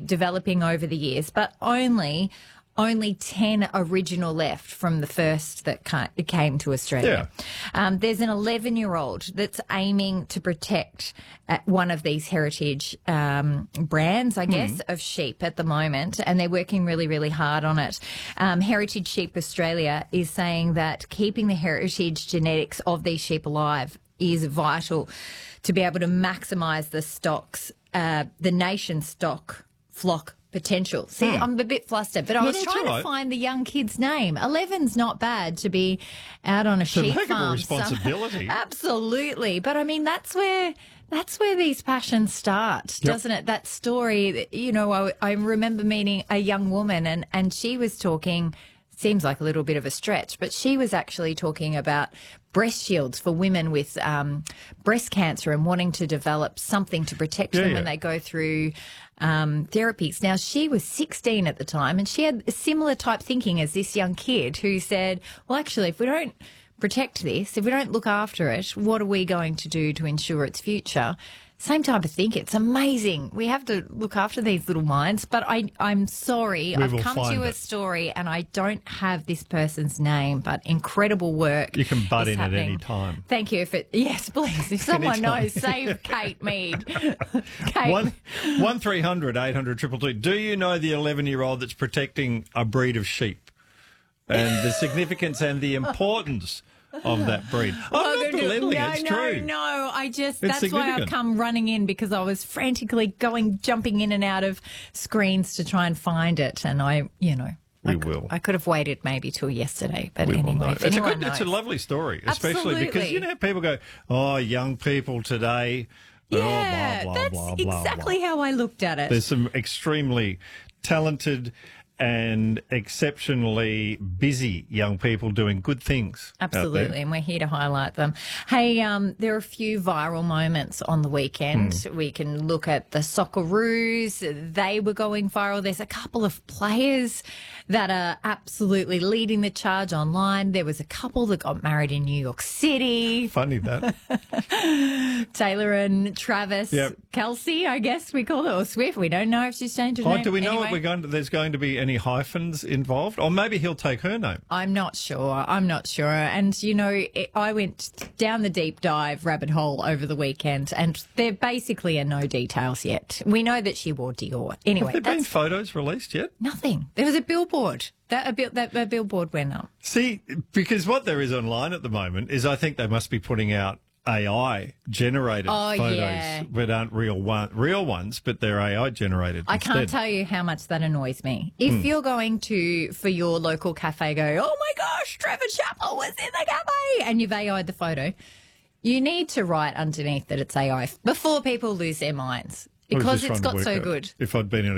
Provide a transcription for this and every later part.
developing over the years, but only 10 original left from the first that came to Australia. Yeah. There's an 11-year-old that's aiming to protect one of these heritage brands, I guess, of sheep at the moment, and they're working really, really hard on it. Heritage Sheep Australia is saying that keeping the heritage genetics of these sheep alive is vital to be able to maximise the stocks, the nation's flock potential. See, I'm a bit flustered, but I was trying to find the young kid's name. 11's not bad to be out on a sheep farm. It's a heck of a responsibility. Absolutely. But I mean, that's where these passions start, doesn't it? That story, you know, I remember meeting a young woman and she was talking, seems like a little bit of a stretch, but she was actually talking about breast shields for women with breast cancer and wanting to develop something to protect them when they go through therapies. Now, she was 16 at the time, and she had a similar type thinking as this young kid who said, well, actually, if we don't protect this, if we don't look after it, what are we going to do to ensure its future? Same type of think. It's amazing. We have to look after these little minds. But I'm sorry. I've come to a story and I don't have this person's name, but incredible work. You can butt in at any time. Thank you. Yes, please. If someone knows, save Kate Mead. Kate. 1300 800 222. Do you know the 11-year-old that's protecting a breed of sheep and the significance and the importance of that breed? I'm not belittling it. It's true. No, that's why I've come running in, because I was frantically jumping in and out of screens to try and find it. And I could have waited maybe till yesterday, but anyway. It's a lovely story, especially because, you know, how people go, oh, young people today. Yeah, blah, blah, that's blah, blah, exactly blah. how I looked at it. There's some extremely talented and exceptionally busy young people doing good things. Absolutely, and we're here to highlight them. Hey, there are a few viral moments on the weekend. We can look at the Socceroos. They were going viral. There's a couple of players that are absolutely leading the charge online. There was a couple that got married in New York City. Funny that. Taylor and Travis Kelsey, I guess we call it, or Swift. We don't know if she's changed her name. Do we know what there's going to be any hyphens involved? Or maybe he'll take her name. I'm not sure. And, you know, I went down the deep dive rabbit hole over the weekend, and there basically are no details yet. We know that she wore Dior. Anyway, have there been photos released yet? Nothing. There was a billboard. That billboard went up. See, because what there is online at the moment is, I think they must be putting out AI-generated photos that aren't real ones, but they're AI-generated I instead. can't tell you how much that annoys me. If you're going for your local cafe, go, oh, my gosh, Trevor Chappell was in the cafe, and you've AI'd the photo, you need to write underneath that it's AI before people lose their minds. Because it's got so good. If I'd been in a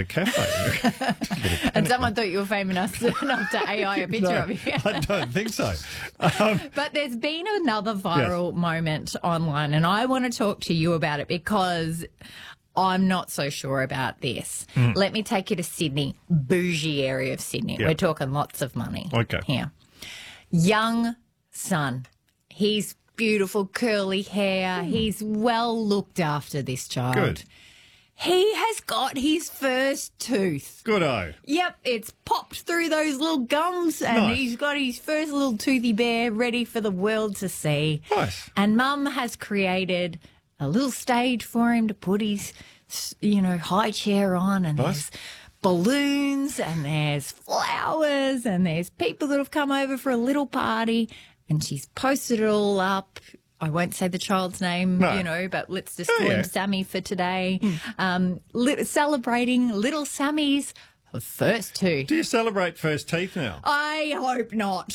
cafe. And someone thought you were famous enough to AI a picture of you. I don't think so. But there's been another viral moment online, and I want to talk to you about it because I'm not so sure about this. Let me take you to Sydney, bougie area of Sydney. We're talking lots of money here. Young son. He's beautiful, curly hair. He's well looked after, this child. Good. He has got his first tooth. Good-o. Yep, it's popped through those little gums, and he's got his first little toothy bear ready for the world to see. Nice. And Mum has created a little stage for him to put his, high chair on, and there's balloons, and there's flowers, and there's people that have come over for a little party, and she's posted it all up. I won't say the child's name, but let's just call him Sammy for today. Celebrating little Sammy's first tooth. Do you celebrate first teeth now? I hope not.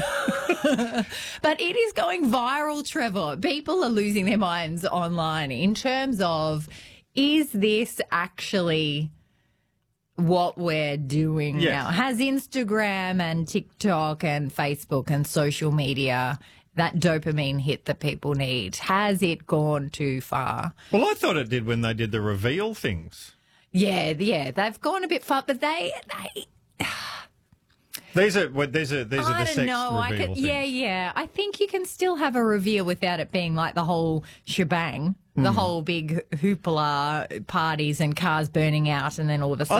But it is going viral, Trevor. People are losing their minds online in terms of, is this actually what we're doing now? Has Instagram and TikTok and Facebook and social media, that dopamine hit that people need, has it gone too far? Well, I thought it did when they did the reveal things. Yeah, they've gone a bit far, but they These are the sex reveal things. Yeah. I think you can still have a reveal without it being like the whole shebang, the whole big hoopla parties and cars burning out, and then all of a sudden